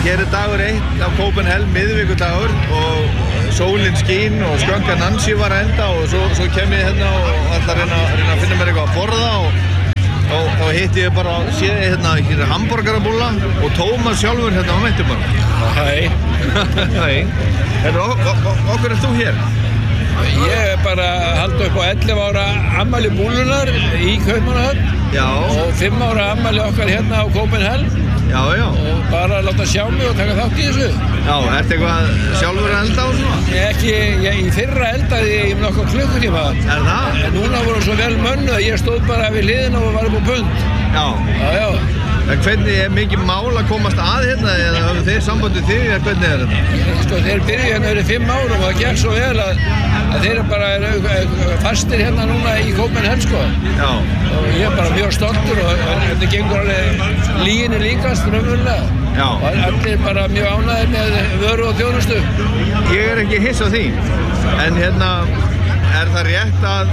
hér dagur 1 á Copenhagen, miðvikudagur og sólin skín og skönka Nancy var að enda og svo kem ég hérna og ætla að reyna að finna mér eitthvað að borða og þá hitti ég bara séð hérna hamborgarabúlla og Tómas sjálfur hérna á mættu bara. Hæ. Hæ. Okkur er þú hér? Ég bara haldi upp á 11 ára afmæli búllunar í Kaupmannahöfn. Já. Og 5 ára afmæli okkar hérna á Copenhagen. Já. Og bara láta sjá mig og taka þátt í þessu. Já, ertu eitthvað sjálfur að elda og svona? Ég í fyrra eldaði í nokkuð klukkutíma. Er það? En núna voru svo vel mönnuð að ég stóð bara við hliðina og var upp á pund. Já. Já. En hvernig er mikið mál að komast að hérna eða höfðu þeir sambandið þig eða hvernig er þetta? Sko, þeir byrjuðu hérna fyrir 5 árum og það gekk svo vel að þeir bara eru fastir hérna núna í Copenhagen, sko. Já. Og ég er bara mjög stoltur og þetta gengur alveg lyginu líkast, raunverulega. Já. Og allir bara mjög ánægðir með vöru og þjónustu. Ég er ekki hiss á því, en hérna, er það rétt að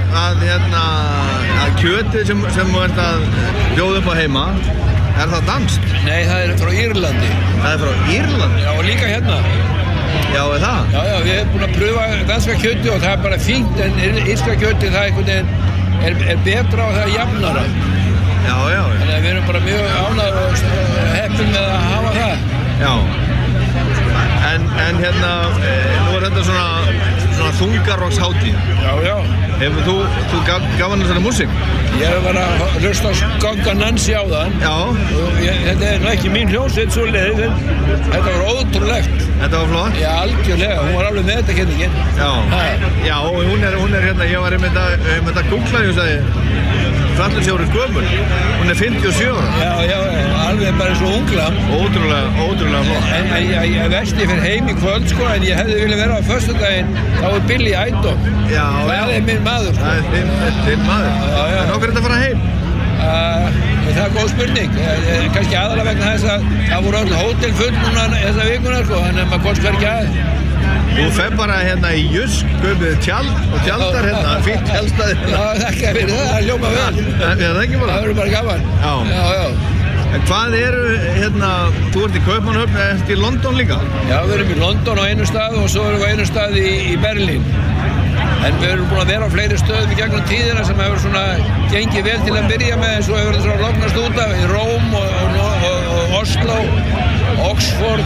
kjötið sem þú ert að bjóða upp á heima, er það danskt? Nei, það er frá Írlandi. Það er frá Írlandi? Já, og líka hérna. Já, er það? Já, við erum búin að pröfa danska kjöti og það er bara fínt, en írska kjöti það einhvern veginn er betra og það er jafnara. Já. Þannig að við erum bara mjög ánægðir og heppin með að hafa það. Já. En hérna, nú er þetta svona þungarokkshátíð. Já. Hefur þú gaman þessari músík? Ég var að hlusta á Skönka Nancy áðan. Já. Og þetta er ekki mín hljómsveit svo leiðis, en þetta var ótrúlegt. Þetta var flott? Já, algjörlega. Hún var alveg með þetta kenningin. Já, og hún er hérna, ég var einmitt að googla, ég sagði, Frallisjóri gömul. Hún er 57 ára. Já, alveg bara svo unglam. Ótrúlega flott. En ég veist ég fyrir heim í kvöld, sko, en ég hefði viljað vera á föstudaginn, þá er Billy Idol. Já. Það er minn maður, sko. Það er þinn maður. Já. En okkur er þetta að fara heim? Það er góð spurning. Kannski aðalega vegna þess að það voru öll hótel full núna þessa vikunar, sko, þannig að maður komst hvergi að. Þú fer bara hérna í Jysk, kaupið tjald og tjaldar hérna, fínt tjaldstæði. Já, þakka fyrir það, það hljóma vel. Er það ekki bara? Það verður bara gaman. Já. En hvað eru, hérna, þú ert í Kaupmannahöfn, ert í London líka? Já, við erum í London á einu stað og svo erum við á einu stað í Berlín. En við erum búin að vera á fleiri stöðum í gegnum tíðina sem hefur svona gengið vel til að byrja með, en svo hefur þetta svona lognast út af í Róm og Oslo, Oxford,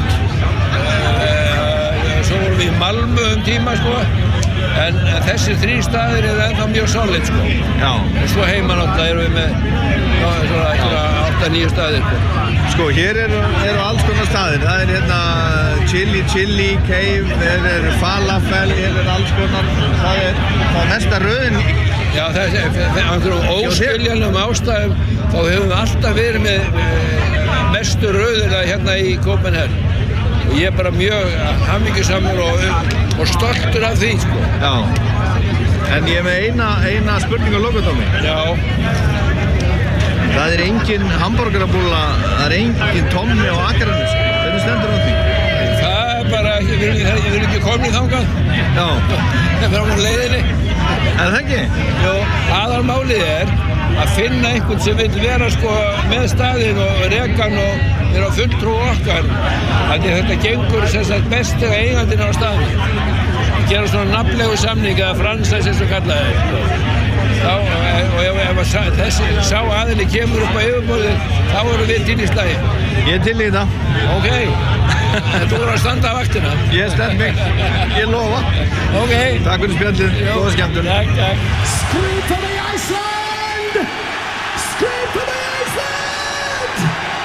svo vorum við í Malmö tíma, sko. En þessir 3 staðir eru ennþá mjög solid, sko. Já. Og svo heima náttúrulega erum við með svona 8-9 staðir, sko. Sko, hér eru alls konar staðir. Það er hérna chili, cave, hér er falafel, hér er alls konar. Það er mesta röðin. Já, það er einhverjum óskiljanlegum ástæðum, þá höfum við alltaf verið með mestu röðina hérna í Copenhagen. Og ég er bara mjög hamingjusamur og stoltur af því, sko. Já. En ég er með eina spurningu að lokatómi. Já. Það er engin hamborgarabúlla, það er engin Tommi á Akranesi. Hvernig stendur á því? Það er bara, við erum ekki komin þangað. Já. Það er frá leiðinni. Er það ekki? Jó, aðalmálið er að finna einhvern sem vil vera, sko, með staðinn og rekan og vera fulltrú okkar. Þannig að þetta gengur sem sagt best þegar eigandinn á staðinn. Að gera svona nafnlegu samning eða franchise eins og kallaði. Og ef þessi sá aðili kemur upp á yfirborðið, þá erum við til í slagi. Ég er til í þetta. Ok. Þú voru að standa á vaktina. Ég stend mig. Ég lofa. Ok. Takk fyrir spjallið. Góða skemmtun. Takk. Scream for the Iceland! Scream for the Iceland!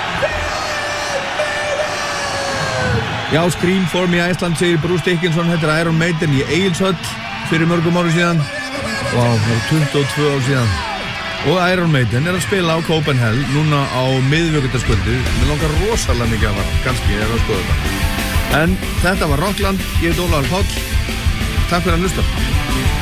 Já, Scream for me Iceland, segir Bruce Dickinson. Þetta er Iron Maiden í Egilshöll fyrir mörgum árum síðan. Vá, það er 22 ár síðan. Og Iron Maiden er að spila á Copenhagen núna á miðvikudagskvöldi. Mér langar rosalega mikið að fara, kannski ég er að skoða þetta. En þetta var Rockland, ég heit Ólafur Páll. Takk fyrir að hlusta.